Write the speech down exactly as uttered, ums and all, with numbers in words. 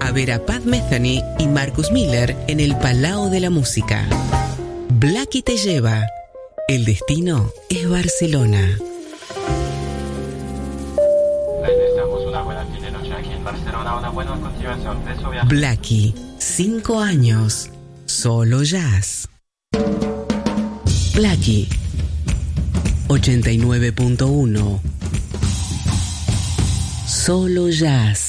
a ver a Pat Metheny y Marcus Miller en el Palau de la Música. Blackie te lleva. El destino es Barcelona. Blackie, cinco años, solo jazz. Blackie, ochenta y nueve punto uno, solo jazz.